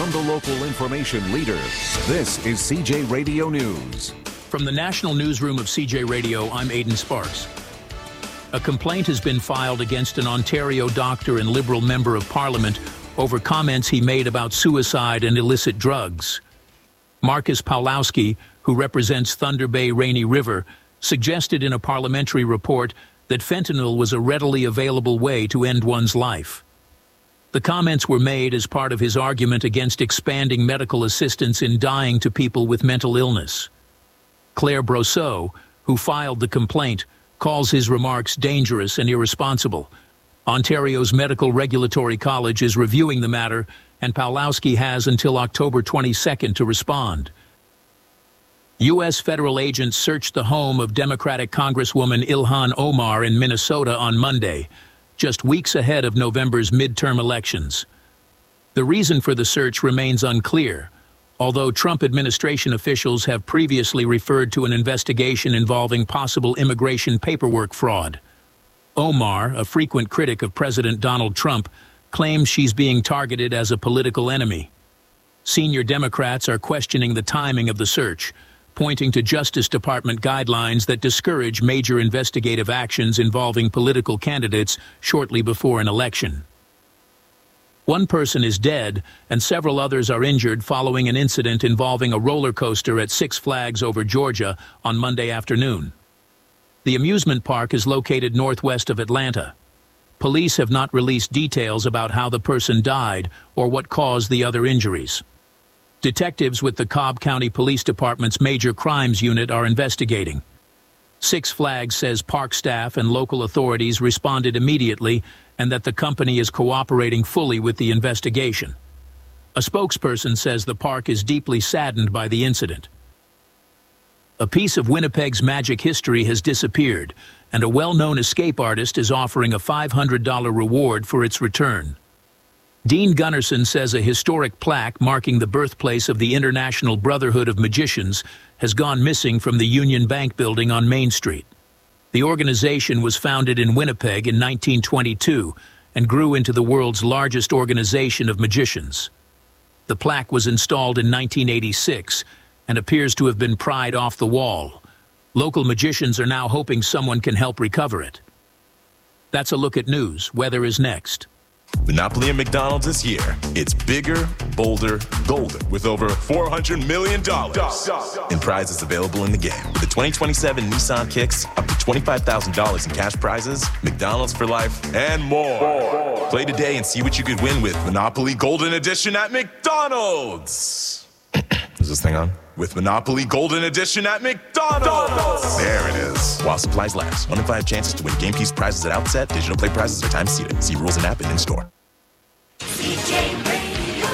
from the local information leader. This is CJ Radio News. From the National Newsroom of CJ Radio, I'm Aidan Sparks. A complaint has been filed against an Ontario doctor and Liberal member of Parliament over comments he made about suicide and illicit drugs. Marcus Pawlowski, who represents Thunder Bay Rainy River, suggested in a parliamentary report that fentanyl was a readily available way to end one's life. The comments were made as part of his argument against expanding medical assistance in dying to people with mental illness. Claire Brosseau, who filed the complaint, calls his remarks dangerous and irresponsible. Ontario's Medical Regulatory College is reviewing the matter, and Pawlowski has until October 22nd to respond. U.S. federal agents searched the home of Democratic Congresswoman Ilhan Omar in Minnesota on Monday, just weeks ahead of November's midterm elections. The reason for the search remains unclear, although Trump administration officials have previously referred to an investigation involving possible immigration paperwork fraud. Omar, a frequent critic of President Donald Trump, claims she's being targeted as a political enemy. Senior Democrats are questioning the timing of the search, pointing to Justice Department guidelines that discourage major investigative actions involving political candidates shortly before an election. One person is dead and several others are injured following an incident involving a roller coaster at Six Flags Over Georgia on Monday afternoon. The amusement park is located northwest of Atlanta. Police have not released details about how the person died or what caused the other injuries. Detectives with the Cobb County Police Department's Major Crimes Unit are investigating. Six Flags says park staff and local authorities responded immediately and that the company is cooperating fully with the investigation. A spokesperson says the park is deeply saddened by the incident. A piece of Winnipeg's magic history has disappeared, and a well-known escape artist is offering a $500 reward for its return. Dean Gunnarsson says a historic plaque marking the birthplace of the International Brotherhood of Magicians has gone missing from the Union Bank building on Main Street. The organization was founded in Winnipeg in 1922 and grew into the world's largest organization of magicians. The plaque was installed in 1986 and appears to have been pried off the wall. Local magicians are now hoping someone can help recover it. That's a look at news. Weather is next. Monopoly and McDonald's this year. It's bigger, bolder, golden with over $400 million in prizes available in the game. With the 2027 Nissan Kicks, up to $25,000 in cash prizes, McDonald's for life, and more. Play today and see what you could win with Monopoly Golden Edition at McDonald's. Is this thing on? With Monopoly Golden Edition at McDonald's. There it is. While supplies last. 1 in 5 chances to win game piece prizes at outset. Digital play prizes are time seated. See rules and app and in-store. CJ Radio,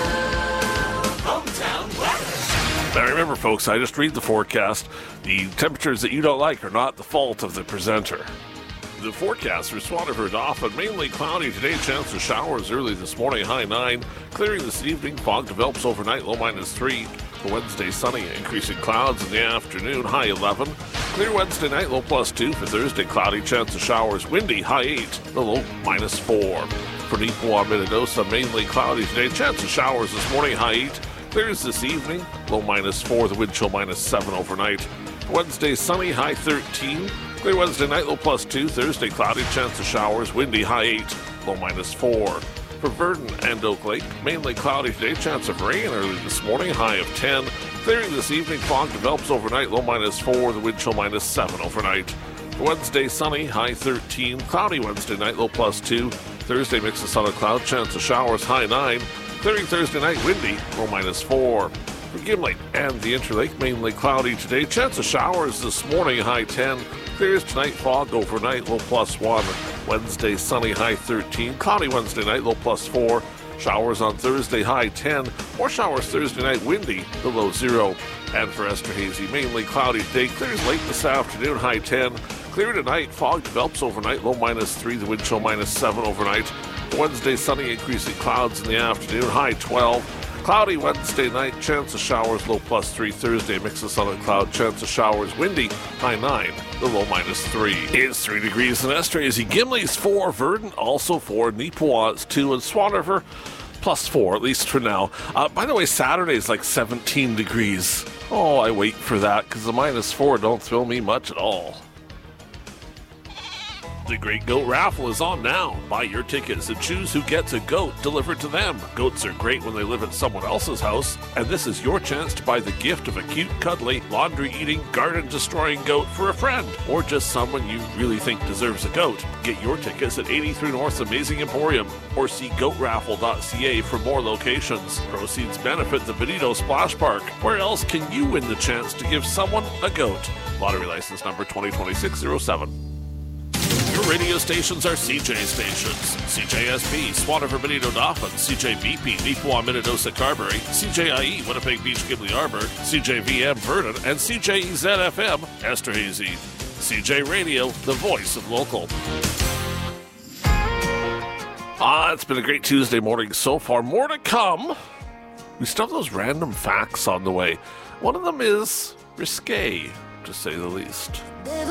hometown weather. Now remember, folks, I just read the forecast. The temperatures that you don't like are not the fault of the presenter. The forecast for Swaterford often mainly cloudy today, chance of showers early this morning, high 9. Clearing this evening, fog develops overnight, low -3. For Wednesday, sunny, increasing clouds in the afternoon, high 11. Clear Wednesday night, low +2. For Thursday, cloudy, chance of showers, windy, high 8, the low -4. For Neepawa, Minnedosa, mainly cloudy today, chance of showers this morning, high 8. Clears this evening, low -4, the wind chill -7 overnight. For Wednesday, sunny, high 13. Clear Wednesday night, low +2. Thursday, cloudy, chance of showers, windy, high 8, low -4. For Verdon and Oak Lake, mainly cloudy today, chance of rain early this morning, high of 10. Clearing this evening, fog develops overnight, low -4, the wind chill -7 overnight. For Wednesday, sunny, high 13. Cloudy Wednesday night, low +2. Thursday, mix of sun and cloud, chance of showers, high 9. Clearing Thursday night, windy, low -4. For Gimli and the Interlake, mainly cloudy today, chance of showers this morning, high 10. Clears tonight, fog overnight, low +1. Wednesday, sunny, high 13. Cloudy Wednesday night, low +4. Showers on Thursday, high 10. More showers Thursday night, windy, the low 0. And for Esterhazy, mainly cloudy today. Clears late this afternoon, high 10. Clear tonight, fog develops overnight, low -3. The wind chill -7 overnight. Wednesday, sunny, increasing clouds in the afternoon, high 12. Cloudy Wednesday night, chance of showers, low +3. Thursday, mix of sun and cloud, chance of showers, windy, high 9, the low -3. It's 3 degrees in Esterhazy. Gimli's 4, Verdon also 4, Neepawa 2, and Swaterford +4, at least for now. By the way, Saturday's like 17 degrees. Oh, I wait for that because the -4 don't thrill me much at all. The Great Goat Raffle is on now. Buy your tickets and choose who gets a goat delivered to them. Goats are great when they live at someone else's house, and this is your chance to buy the gift of a cute, cuddly, laundry-eating, garden-destroying goat for a friend, or just someone you really think deserves a goat. Get your tickets at 83 North's Amazing Emporium, or see goatraffle.ca for more locations. Proceeds benefit the Benito Splash Park. Where else can you win the chance to give someone a goat? Lottery license number 2026-07. Your radio stations are CJ stations. CJSP, Swannifer, Benito, Dauphin, CJBP, Neepawa, Minnedosa, Carberry, CJIE, Winnipeg Beach, Gimli Arbor, CJVM, Vernon, and CJEZ-FM, Esterhazy. CJ Radio, the voice of local. It's been a great Tuesday morning so far. More to come. We still have those random facts on the way. One of them is risque, to say the least.